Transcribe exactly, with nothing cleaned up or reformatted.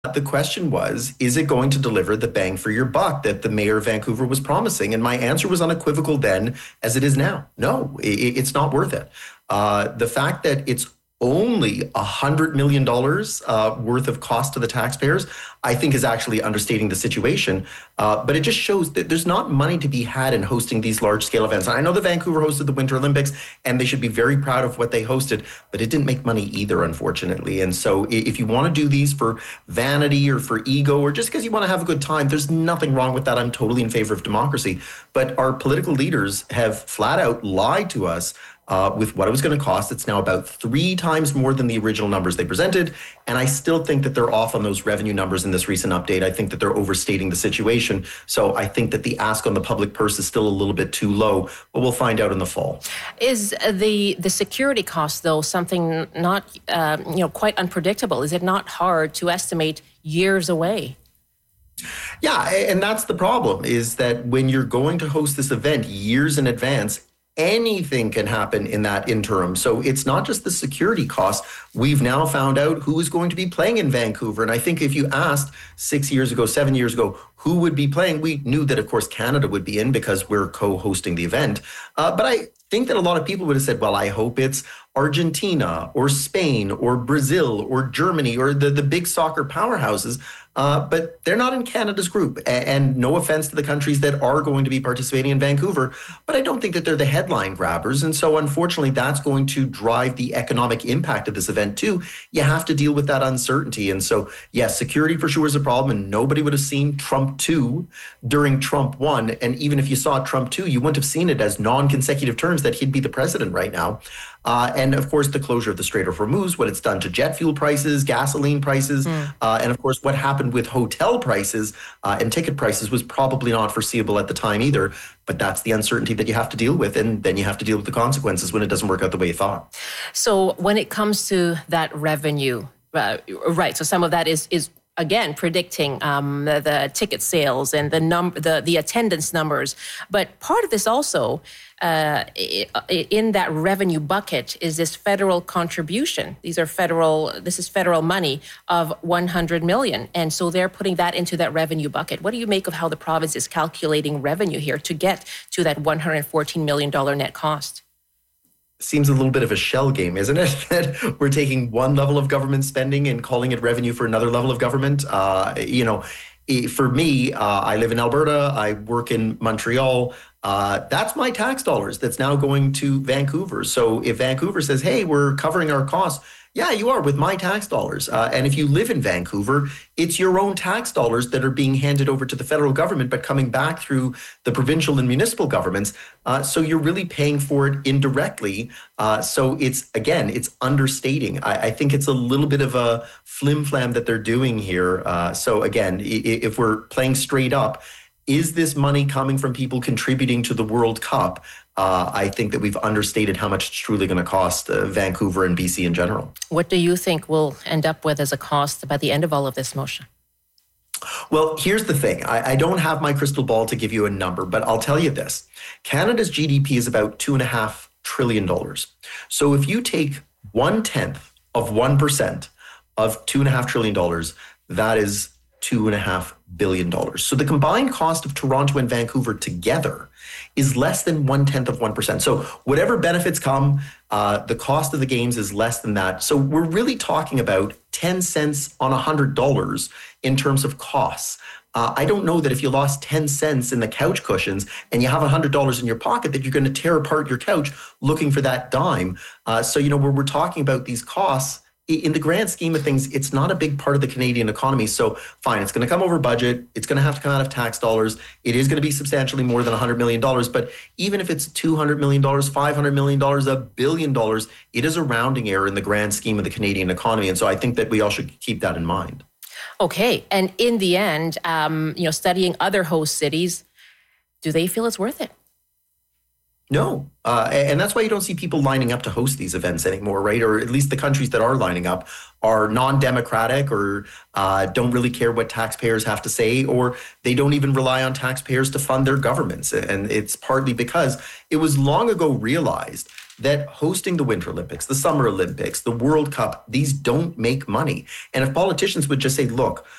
The question was, is it going to deliver the bang for your buck that the mayor of Vancouver was promising? And my answer was unequivocal then as it is now. No, it, it's not worth it. Uh, the fact that it's only one hundred million dollars uh, worth of cost to the taxpayers, I think is actually understating the situation. Uh, but it just shows that there's not money to be had in hosting these large scale events. And I know that Vancouver hosted the Winter Olympics and they should be very proud of what they hosted, but it didn't make money either, unfortunately. And so if you want to do these for vanity or for ego or just because you want to have a good time, there's nothing wrong with that. I'm totally in favor of democracy. But our political leaders have flat out lied to us Uh, with what it was going to cost. It's now about three times more than the original numbers they presented. And I still think that they're off on those revenue numbers in this recent update. I think that they're overstating the situation. So I think that the ask on the public purse is still a little bit too low, but we'll find out in the fall. Is the the security cost, though, something not uh, you know quite unpredictable? Is it not hard to estimate years away? Yeah, and that's the problem, is that when you're going to host this event years in advance, anything can happen in that interim. So it's not just the security costs. We've now found out who is going to be playing in Vancouver. And I think if you asked six years ago, seven years ago, who would be playing, we knew that, of course, Canada would be in because we're co-hosting the event. Uh, but I think that a lot of people would have said, well, I hope it's Argentina or Spain or Brazil or Germany or the, the big soccer powerhouses. Uh, but they're not in Canada's group. And, and no offense to the countries that are going to be participating in Vancouver, but I don't think that they're the headline grabbers. And so unfortunately, that's going to drive the economic impact of this event too. You have to deal with that uncertainty. And so, yes, security for sure is a problem. And nobody would have seen Trump two during Trump one. And even if you saw Trump two, you wouldn't have seen it as non-consecutive terms that he'd be the president right now. Uh, and of course, the closure of the Strait of Hormuz, what it's done to jet fuel prices, gasoline prices, mm. uh, and of course, what happened with hotel prices uh, and ticket prices was probably not foreseeable at the time either. But that's the uncertainty that you have to deal with. And then you have to deal with the consequences when it doesn't work out the way you thought. So when it comes to that revenue, uh, right, so some of that is is again, predicting um, the, the ticket sales and the num- the, the attendance numbers. But part of this also, uh, in that revenue bucket, is this federal contribution. These are federal, this is federal money of one hundred million. And so they're putting that into that revenue bucket. What do you make of how the province is calculating revenue here to get to that one hundred fourteen million dollars net cost? Seems a little bit of a shell game, isn't it? That we're taking one level of government spending and calling it revenue for another level of government. Uh, you know, for me, uh, I live in Alberta. I work in Montreal. Uh, that's my tax dollars that's now going to Vancouver. So if Vancouver says, hey, we're covering our costs, yeah, you are with my tax dollars. Uh, and if you live in Vancouver, it's your own tax dollars that are being handed over to the federal government, but coming back through the provincial and municipal governments. Uh, so you're really paying for it indirectly. Uh, so it's, again, it's understating. I, I think it's a little bit of a flim-flam that they're doing here. Uh, so again, if we're playing straight up, is this money coming from people contributing to the World Cup? Uh, I think that we've understated how much it's truly going to cost uh, Vancouver and B C in general. What do you think we'll end up with as a cost by the end of all of this motion? Well, here's the thing. I, I don't have my crystal ball to give you a number, but I'll tell you this. Canada's G D P is about two and a half trillion dollars. So if you take one tenth of one percent of two and a half trillion dollars, that is two and a half billion dollars. So the combined cost of Toronto and Vancouver together is less than one tenth of one percent. So whatever benefits come, uh, the cost of the games is less than that. So we're really talking about ten cents on one hundred dollars in terms of costs. Uh, I don't know that if you lost ten cents in the couch cushions and you have one hundred dollars in your pocket that you're going to tear apart your couch looking for that dime. Uh, so, you know, when we're talking about these costs, in the grand scheme of things, it's not a big part of the Canadian economy. So fine, it's going to come over budget. It's going to have to come out of tax dollars. It is going to be substantially more than one hundred million dollars. But even if it's two hundred million dollars, five hundred million dollars, a billion dollars, it is a rounding error in the grand scheme of the Canadian economy. And so I think that we all should keep that in mind. Okay. And in the end, um, you know, studying other host cities, do they feel it's worth it? No. Uh, and that's why you don't see people lining up to host these events anymore, right? Or at least the countries that are lining up are non-democratic or uh, don't really care what taxpayers have to say, or they don't even rely on taxpayers to fund their governments. And it's partly because it was long ago realized that hosting the Winter Olympics, the Summer Olympics, the World Cup, these don't make money. And if politicians would just say, look,